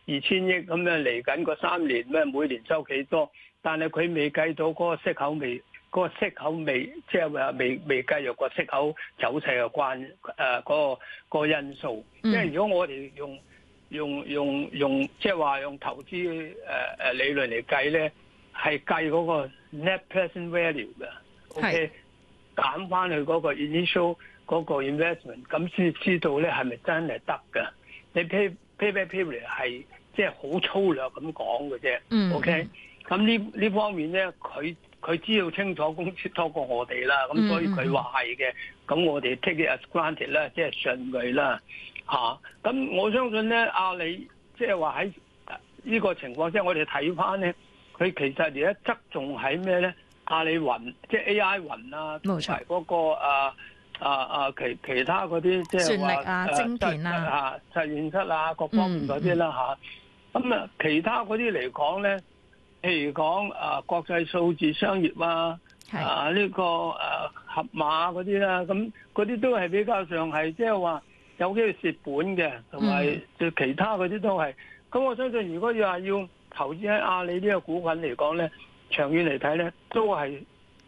2000億咁樣嚟緊個3年咩每年收幾多，但係佢未計到嗰個息口未即係話未計入個息口走勢嘅嗰個因素，因為如果我哋用即係話用投資理論嚟計咧，係計嗰個 net present value 嘅，OK， 減翻去嗰個 initial 嗰個 investment， 咁先知道咧係咪真係得㗎？你 payback period 係即係好粗略咁講嘅啫，OK， 咁呢方面咧佢知道清楚公司多過我哋啦，咁所以佢話係嘅，咁我哋 take it as granted 啦，即係信佢啦。咁我相信咧，阿里即係話喺呢個情況，即係我哋睇翻咧，佢其實而家側重喺咩咧？阿里雲即係 AI 雲啊，同埋嗰個其他嗰啲即係話算力啊、晶片啊、 實驗室啊各方面嗰啲啦嚇。咁其他嗰啲嚟講咧，譬如講國際數字商業啊，呢個盒馬嗰啲啦，咁嗰啲都係比較上係即係話有機會蝕本嘅，同埋其他嗰啲都係。咁我相信如果要投資喺阿里呢個股份嚟講咧，長遠嚟睇咧都係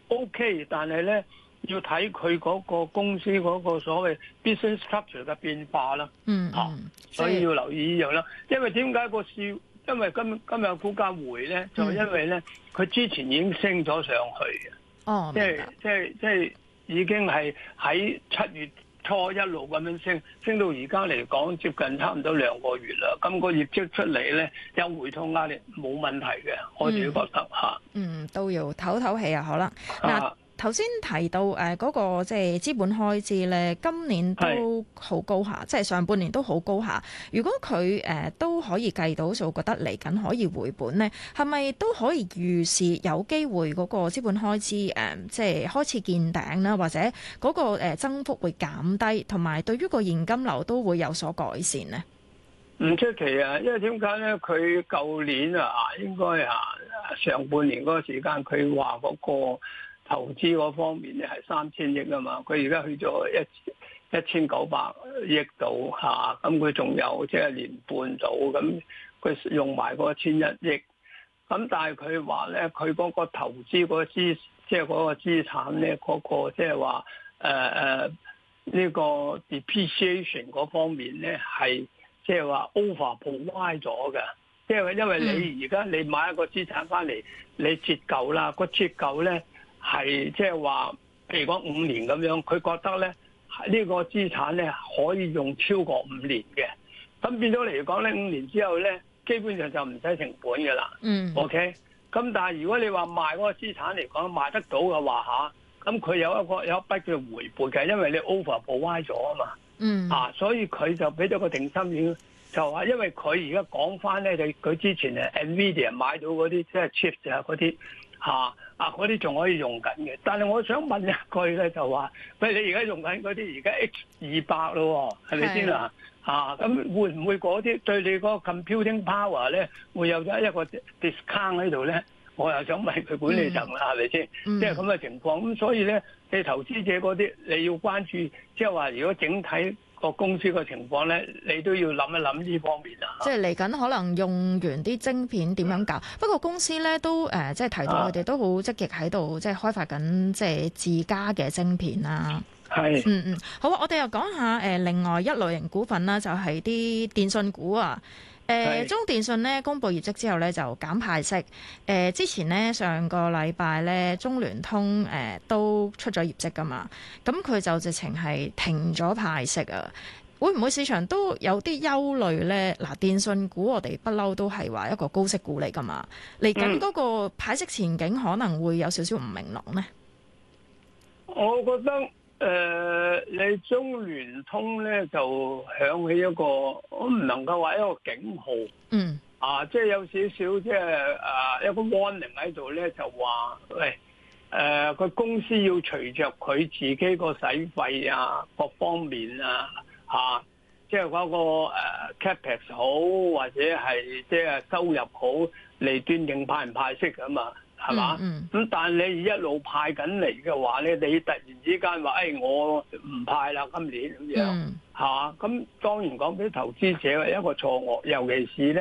OK， 但係咧要睇佢嗰個公司嗰個所謂 business structure 嘅變化啦。所以要留意呢樣啦。因為點解個市？因為今日股價回咧，就因為咧佢之前已經升咗上去嘅。即係已經係喺7月初一路咁樣升到而家嚟講，接近差唔多2個月啦。咁個業績出嚟咧，有回吐壓力冇問題嘅，我自己覺得嚇。 都要唞唞氣啊，可能嗱。頭先提到嗰個即係資本開支咧，今年都好高下，即係上半年都好高下。如果佢都可以計到數，覺得嚟緊可以回本咧，係咪都可以預示有機會嗰個資本開支即係開始見頂啦，或者嗰個增幅會減低，同埋對於個現金流都會有所改善呢？ 唔出奇啊，因為點解咧？佢舊年應該上半年嗰個時間，佢話嗰個投資嗰方面咧係3000億啊嘛，佢而家去咗1900億度嚇，咁佢仲有即係年半度，咁佢用埋嗰1100億，咁但係佢話咧，佢嗰個投資嗰個即係嗰個資產咧，嗰個即係話呢個 depreciation 嗰方面咧係即係話 overprovide 咗嘅，即係因為你而家你買一個資產翻嚟，你折舊啦，個折舊咧。係即係話，譬如講5年咁樣，佢覺得咧呢個資產咧可以用超過5年嘅，咁變咗嚟講咧5年之後咧，基本上就唔使成本嘅啦。OK， 咁但係如果你話賣嗰個資產嚟講賣得到嘅話咁佢有一筆嘅回報嘅，因為你 overprovide 咗啊嘛。所以佢就俾咗個定心丸，就話因為佢而家講翻咧，就佢之前Nvidia 買到嗰啲即係 chips 嗰啲嗰啲仲可以用緊嘅，但係我想問一句咧，就話喂，你而家用緊嗰啲而家 H200咯，係咪先啦？咁會唔會嗰啲對你嗰個 computing power 咧會有咗一個 discount 喺度咧？我又想問佢管理層啦，係咪先？即係咁嘅情況，咁所以咧，你投資者嗰啲你要關注，即係話如果整體個公司個情況咧，你都要諗一諗呢方面啊。 即係嚟緊可能用完啲晶片點樣搞？不過公司咧都即係提到佢哋都好積極喺度，即係開發緊即係自家嘅晶片啦。 係。 好啊！我哋又講下另外一類型股份啦，就係啲電信股啊。中電信咧公布業績之後咧就減派息。之前咧上個禮拜咧中聯通都出咗業績噶嘛，咁佢就直情係停咗派息啊。會唔會市場都有啲憂慮咧？嗱，電信股我哋不嬲都係話一個高息股嚟噶嘛，嚟緊嗰個派息前景可能會有少少唔明朗呢？ 我覺得你中聯通咧就響起一個，我唔能夠話一個警號，即係有少少即係一個 warning 喺度咧，就話喂，個公司要隨着佢自己個使費啊，各方面啊，即係嗰個capex 好，或者係即係收入好嚟斷定派唔派息㗎嘛。係嘛？咁但係你一路派緊嚟嘅話咧，你突然之間話，我唔派啦，今年咁樣咁當然講俾投資者係一個錯愕，尤其是咧。